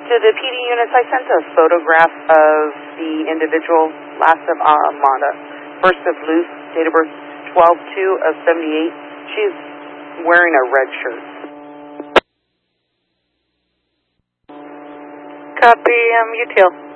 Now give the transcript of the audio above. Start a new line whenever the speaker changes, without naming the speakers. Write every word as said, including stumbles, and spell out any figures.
To the P D units, I sent a photograph of the individual, last of Amanda, first of Luce, date of birth twelve two of seventy-eight. She's wearing a red shirt.
Copy, um, U T L.